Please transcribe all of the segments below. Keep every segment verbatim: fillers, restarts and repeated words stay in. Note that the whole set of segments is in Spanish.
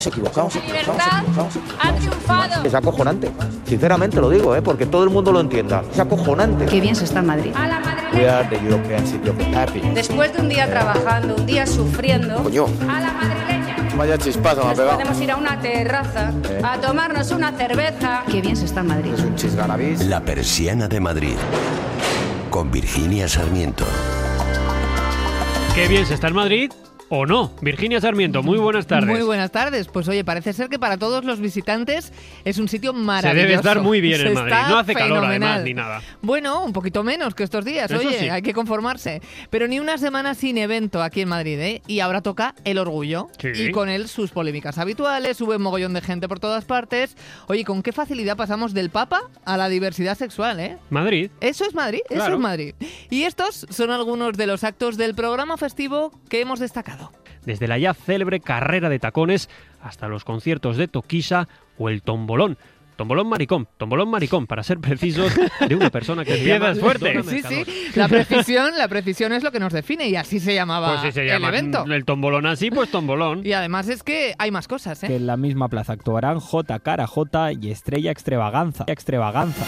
Se equivocado, se equivocado, libertad se equivocado, se equivocado. ha triunfado. Es acojonante, sinceramente lo digo, ¿eh? Porque todo el mundo lo entienda. Es acojonante. Qué bien se está en Madrid. A la We madrileña. are the European City of the Happy. Después de un día trabajando, un día sufriendo, Coño. a la madrileña. Vaya chispazo me ha Nos pegado. podemos ir a una terraza a tomarnos una cerveza. Qué bien se está en Madrid. Es un chisganavís. La Persiana de Madrid, con Virginia Sarmiento. Qué bien se está en Madrid, ¿o no? Virginia Sarmiento, muy buenas tardes. Muy buenas tardes. Pues oye, parece ser que para todos los visitantes es un sitio maravilloso. Se debe estar muy bien Se en Madrid. está No hace calor fenomenal. además ni nada. Bueno, un poquito menos que estos días. Eso Oye, sí. hay que conformarse. Pero ni una semana sin evento aquí en Madrid, ¿eh? Y ahora toca el orgullo. Sí. Y con él sus polémicas habituales, sube un mogollón de gente por todas partes. Oye, ¿con qué facilidad pasamos del Papa a la diversidad sexual, eh? Madrid. Eso es Madrid, eso Claro. es Madrid. Y estos son algunos de los actos del programa festivo que hemos destacado. Desde la ya célebre carrera de tacones hasta los conciertos de Toquisa o el tombolón. Tombolón maricón, tombolón maricón, para ser precisos, de una persona que empieza fuerte. Sí, sí, la precisión, la precisión es lo que nos define y así se llamaba Pues si se el llama evento. el tombolón así, pues tombolón. Y además es que hay más cosas, ¿eh? Que en la misma plaza actuarán J, Cara J y Estrella Extravaganza. Extravaganza.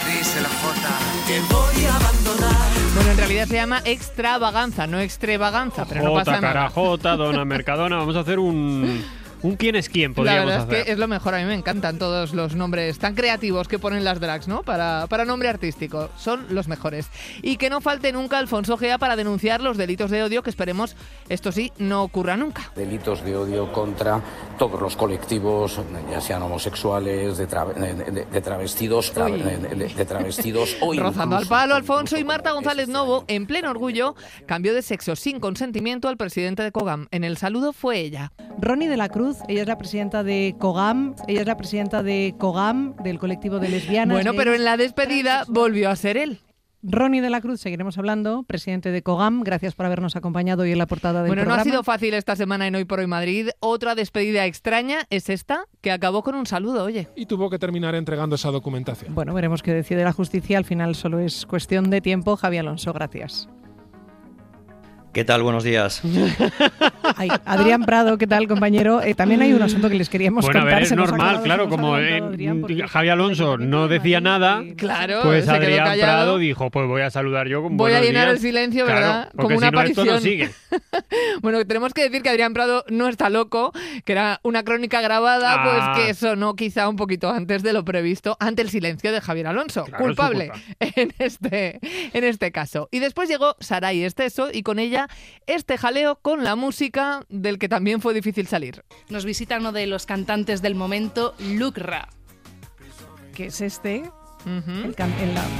Bueno, en realidad se llama extravaganza, no extravaganza, pero no Jota, pasa nada. cara, Jota, Dona Mercadona. Vamos a hacer un, un quién es quién, La podríamos verdad hacer. es que es lo mejor, a mí me encantan todos los nombres tan creativos que ponen las drags, ¿no? Para, para nombre artístico, son los mejores. Y que no falte nunca Alfonso Gea para denunciar los delitos de odio, que esperemos, esto sí, no ocurra nunca. Delitos de odio contra todos los colectivos, ya sean homosexuales, de, tra- de, de- de travestidos, tra- Uy. de, de- de travestidos o Rozando al incluso- palo, Alfonso y incluso Marta como González este Novo, en pleno orgullo, cambió de sexo sin consentimiento al presidente de COGAM. En el saludo fue ella. Ronnie de la Cruz, ella es la presidenta de COGAM, ella es la presidenta de COGAM, del colectivo de lesbianas. Bueno, pero gays, en la despedida transexuales. volvió a ser él. Ronnie de la Cruz, seguiremos hablando, presidente de COGAM, gracias por habernos acompañado hoy en la portada del Bueno, no programa. ha sido fácil esta semana en Hoy por Hoy Madrid. Otra despedida extraña es esta, que acabó con un saludo, oye. Y tuvo que terminar entregando esa documentación. Bueno, veremos qué decide la justicia, al final solo es cuestión de tiempo. Javi Alonso, gracias. ¿Qué tal? Buenos días. Ay, Adrián Prado, ¿qué tal, compañero? Eh, también hay un asunto que les queríamos Bueno, a contar. ver, es se nos ha normal, acabado, claro, se nos ha como adelantado, eh, Adrián, porque Javi Alonso no decía nada, Claro, pues se quedó Adrián callado. Prado dijo, pues voy a saludar yo con Voy a buenos llenar días. el silencio, Claro, ¿verdad? porque Como una si no, esto no aparición. sigue. Bueno, tenemos que decir que Adrián Prado no está loco, que era una crónica grabada, Ah. pues que sonó quizá un poquito antes de lo previsto, ante el silencio de Javier Alonso, Claro, es su culpable culpa. en este, en este caso. Y después llegó Saray Esteso y con ella este jaleo con la música del que también fue difícil salir. Nos visita uno de los cantantes del momento, Lucra. ¿Qué es este? Ujú. El can- el la-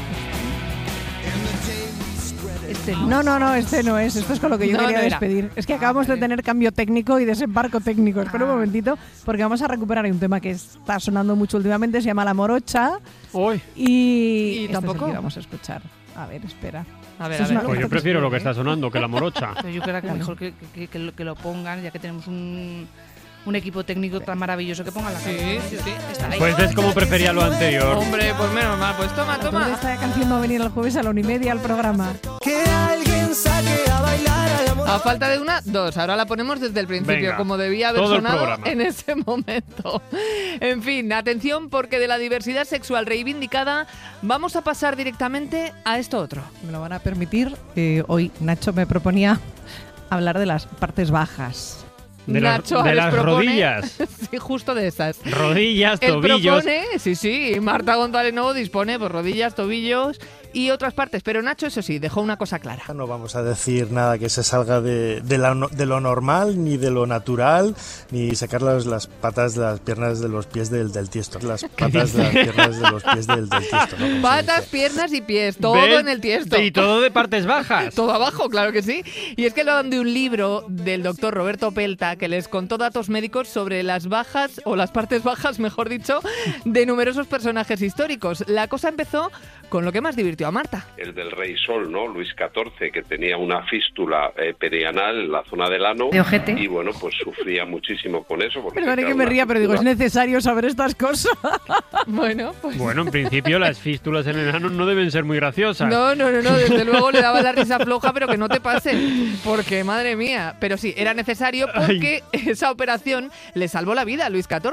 Este, no, no, no, este no es. Esto es con lo que yo No, quería no era. despedir. Es que acabamos de tener cambio técnico y desembarco técnico. Espera un momentito, porque vamos a recuperar un tema que está sonando mucho últimamente. Se llama La Morocha. Uy, Y, ¿Y este es el tampoco? que vamos a escuchar. A ver, espera. A ver, Esto a es ver. una- pues yo prefiero lo que está sonando que la morocha. Pero yo creo que mejor que, que- que lo, que lo pongan, ya que tenemos un, un equipo técnico tan maravilloso, que pongan la Sí, canción. sí, sí. Está ahí. Pues es como prefería lo anterior. Hombre, pues menos mal, pues toma, Toda toma. esta canción va a venir el jueves a la una y media al programa. A falta de una, dos. Ahora la ponemos desde el principio, Venga, como debía haber todo el sonado programa. en ese momento. En fin, atención, porque de la diversidad sexual reivindicada vamos a pasar directamente a esto otro. Me lo van a permitir. Eh, hoy Nacho me proponía hablar de las partes bajas. De, las- Nacho de Ares las propone- rodillas. Sí, justo de esas. Rodillas, Él tobillos. propone, sí, sí, y Marta González Novo dispone por rodillas, tobillos y otras partes. Pero Nacho, eso sí, dejó una cosa clara. No vamos a decir nada que se salga de, de, la no- de lo normal, ni de lo natural, ni sacar las, las patas de las piernas de los pies del, del tiesto. Las patas de las piernas de los pies del, del tiesto. ¿no? Como se Patas, dice. piernas y pies, todo ¿Ves? en el tiesto. Y todo de partes bajas. Todo abajo, claro que sí. Y es que hablaban de un libro del doctor Roberto Pelta que les contó datos médicos sobre las bajas, o las partes bajas, mejor dicho, de numerosos personajes históricos. La cosa empezó con lo que más divirtió convirtió a Marta. El del Rey Sol, ¿no? Luis catorce, que tenía una fístula eh, perianal en la zona del ano. De ojete. Y bueno, pues sufría muchísimo con eso. Perdone que me ría, pero digo, es necesario saber estas cosas. Bueno, pues... Bueno, en principio las fístulas en el ano no deben ser muy graciosas. No, no, no, no, desde luego le daba la risa floja, pero que no te pase, porque madre mía. Pero sí, era necesario porque Ay. esa operación le salvó la vida a Luis catorce.